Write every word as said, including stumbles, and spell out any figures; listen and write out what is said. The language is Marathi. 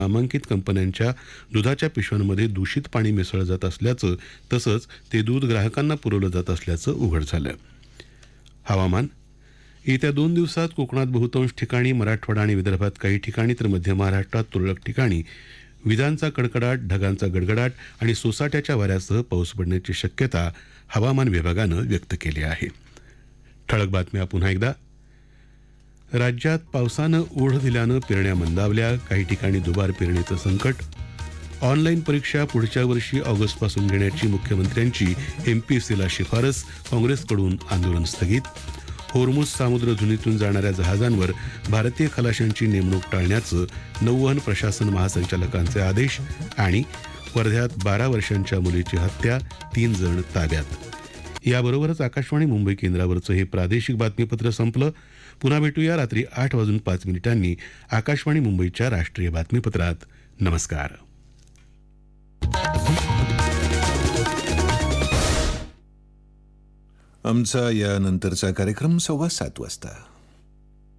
नामांकित कंपन्यांच्या दुधाच्या पिशव्यांमध्ये दूषित पाणी मिसळलं जात असल्याचं तसंच ते दूध ग्राहकांना पुरवलं जात असल्याचं उघड झालं. हवामान. येत्या दोन दिवसात कोकणात बहुतांश ठिकाणी, मराठवाडा आणि विदर्भात काही ठिकाणी तर मध्य महाराष्ट्रात तुरळक ठिकाणी विजांचा कडकडाट, ढगांचा गडगडाट आणि सोसाट्याच्या वाऱ्यासह पाऊस पडण्याची शक्यता हवामान विभागानं व्यक्त केली आहे. ठळक बातम्या पुन्हा एकदा. राज्यात पावसानं ओढ दिल्यानं पेरण्या मंदावल्या, काही ठिकाणी दुबार पेरणीचं संकट. ऑनलाईन परीक्षा पुढच्या वर्षी ऑगस्टपासून घेण्याची मुख्यमंत्र्यांची एमपीएससीला शिफारस, काँग्रेसकडून आंदोलन स्थगित. होर्मुझ सामुद्रधुनीतून जाणाऱ्या जहाजांवर भारतीय खलाशांची नेमणूक टाळण्याचं नौवहन प्रशासन महासंचालकांचे आदेश. आणि वर्ध्यात बारा वर्षांच्या मुलीची हत्या, तीन जण ताब्यात. याबरोबरच आकाशवाणी मुंबई केंद्रावरचं हे प्रादेशिक बातमीपत्र संपलं. पुन्हा भेटूया रात्री आठ वाजून पाच मिनिटांनी आकाशवाणी मुंबईच्या राष्ट्रीय बातमीपत्रात. नमस्कार. आमचा यानंतरचा कार्यक्रम सव्वा सात वाजता.